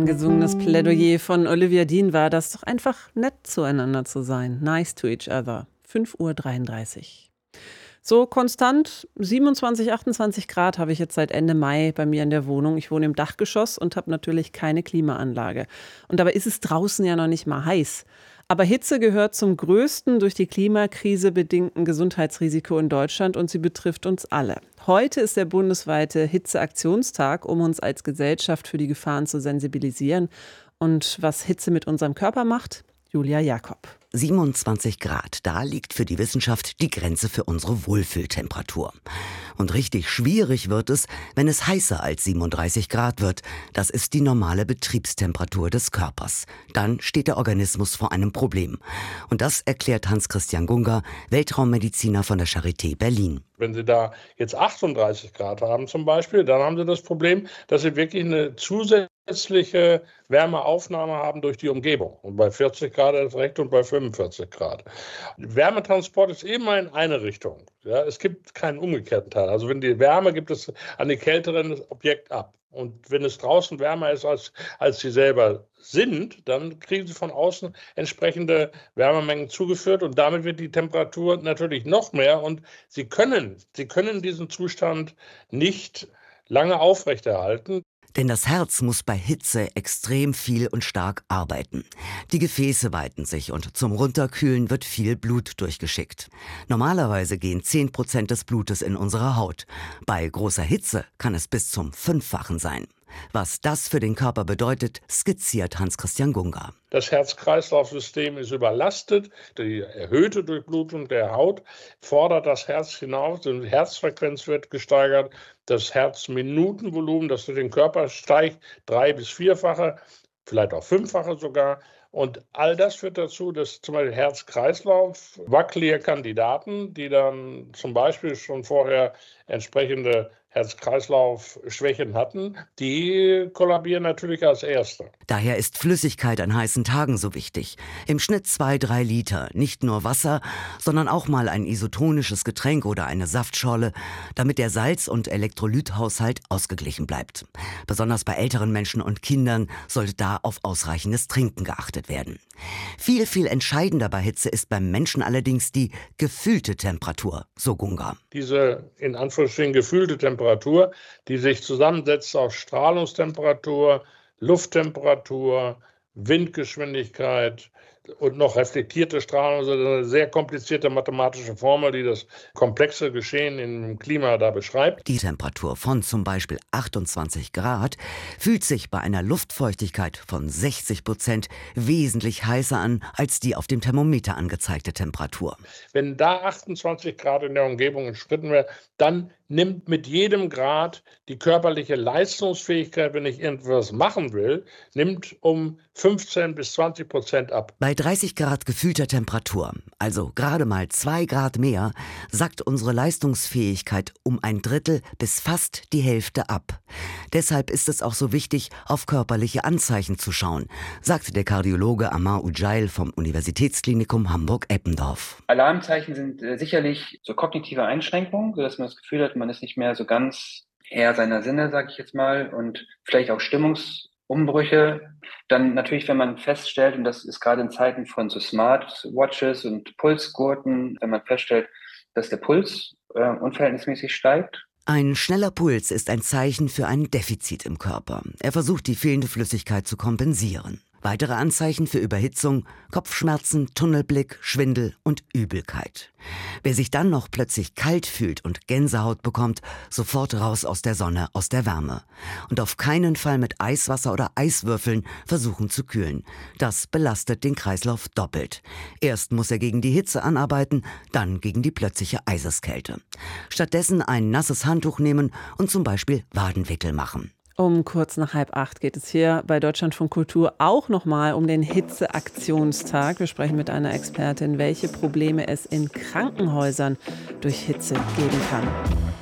angesungenes Plädoyer von Olivia Dean war das, doch einfach nett zueinander zu sein. Nice to each other. 5:33 Uhr. So konstant 27, 28 Grad habe ich jetzt seit Ende Mai bei mir in der Wohnung. Ich wohne im Dachgeschoss und habe natürlich keine Klimaanlage. Und dabei ist es draußen ja noch nicht mal heiß. Aber Hitze gehört zum größten durch die Klimakrise bedingten Gesundheitsrisiko in Deutschland und sie betrifft uns alle. Heute ist der bundesweite Hitzeaktionstag, um uns als Gesellschaft für die Gefahren zu sensibilisieren. Und was Hitze mit unserem Körper macht? Julia Jakob. 27 Grad, da liegt für die Wissenschaft die Grenze für unsere Wohlfühltemperatur. Und richtig schwierig wird es, wenn es heißer als 37 Grad wird. Das ist die normale Betriebstemperatur des Körpers. Dann steht der Organismus vor einem Problem. Und das erklärt Hans-Christian Gunga, Weltraummediziner von der Charité Berlin. Wenn Sie da jetzt 38 Grad haben zum Beispiel, dann haben Sie das Problem, dass Sie wirklich eine zusätzliche Wärmeaufnahme haben durch die Umgebung. Und bei 40 Grad erst recht und bei 45 Grad. Wärmetransport ist immer in eine Richtung. Ja, es gibt keinen umgekehrten Teil. Also wenn die Wärme gibt es an die kälteren Objekt ab. Und wenn es draußen wärmer ist, als sie selber sind, dann kriegen sie von außen entsprechende Wärmemengen zugeführt und damit wird die Temperatur natürlich noch mehr und sie können diesen Zustand nicht lange aufrechterhalten. Denn das Herz muss bei Hitze extrem viel und stark arbeiten. Die Gefäße weiten sich und zum Runterkühlen wird viel Blut durchgeschickt. Normalerweise gehen 10% des Blutes in unsere Haut. Bei großer Hitze kann es bis zum 5-fachen sein. Was das für den Körper bedeutet, skizziert Hans-Christian Gunga. Das Herz-Kreislauf-System ist überlastet. Die erhöhte Durchblutung der Haut fordert das Herz hinaus. Die Herzfrequenz wird gesteigert. Das Herzminutenvolumen, das für den Körper steigt, 3- bis 4-fache, vielleicht auch 5-fache sogar. Und all das führt dazu, dass zum Beispiel Herz-Kreislauf, wackelige Kandidaten, die dann zum Beispiel schon vorher entsprechende Herz-Kreislauf-Schwächen hatten, die kollabieren natürlich als Erste. Daher ist Flüssigkeit an heißen Tagen so wichtig. Im Schnitt 2-3 Liter, nicht nur Wasser, sondern auch mal ein isotonisches Getränk oder eine Saftschorle, damit der Salz- und Elektrolythaushalt ausgeglichen bleibt. Besonders bei älteren Menschen und Kindern sollte da auf ausreichendes Trinken geachtet werden. Viel, viel entscheidender bei Hitze ist beim Menschen allerdings die gefühlte Temperatur, so Gunga. Diese in Anführungsstrichen gefühlte Temperatur, die sich zusammensetzt aus Strahlungstemperatur, Lufttemperatur, Windgeschwindigkeit und noch reflektierte Strahlung, also eine sehr komplizierte mathematische Formel, die das komplexe Geschehen im Klima da beschreibt. Die Temperatur von zum Beispiel 28 Grad fühlt sich bei einer Luftfeuchtigkeit von 60% wesentlich heißer an als die auf dem Thermometer angezeigte Temperatur. Wenn da 28 Grad in der Umgebung entstritten wird, dann nimmt mit jedem Grad die körperliche Leistungsfähigkeit, wenn ich irgendwas machen will, nimmt um 15 bis 20% ab. Bei 30 Grad gefühlter Temperatur, also gerade mal 2 Grad mehr, sackt unsere Leistungsfähigkeit um 1/3 bis fast die Hälfte ab. Deshalb ist es auch so wichtig, auf körperliche Anzeichen zu schauen, sagte der Kardiologe Amar Ujail vom Universitätsklinikum Hamburg-Eppendorf. Alarmzeichen sind sicherlich so kognitive Einschränkungen, sodass man das Gefühl hat, man ist nicht mehr so ganz Herr seiner Sinne, sage ich jetzt mal, und vielleicht auch Stimmungsumbrüche. Dann natürlich, wenn man feststellt, und das ist gerade in Zeiten von so Smartwatches und Pulsgurten, wenn man feststellt, dass der Puls unverhältnismäßig steigt. Ein schneller Puls ist ein Zeichen für ein Defizit im Körper. Er versucht, die fehlende Flüssigkeit zu kompensieren. Weitere Anzeichen für Überhitzung: Kopfschmerzen, Tunnelblick, Schwindel und Übelkeit. Wer sich dann noch plötzlich kalt fühlt und Gänsehaut bekommt, sofort raus aus der Sonne, aus der Wärme. Und auf keinen Fall mit Eiswasser oder Eiswürfeln versuchen zu kühlen. Das belastet den Kreislauf doppelt. Erst muss er gegen die Hitze anarbeiten, dann gegen die plötzliche Eiseskälte. Stattdessen ein nasses Handtuch nehmen und zum Beispiel Wadenwickel machen. Um kurz nach 7:30 geht es hier bei Deutschlandfunk Kultur auch nochmal um den Hitzeaktionstag. Wir sprechen mit einer Expertin, welche Probleme es in Krankenhäusern durch Hitze geben kann.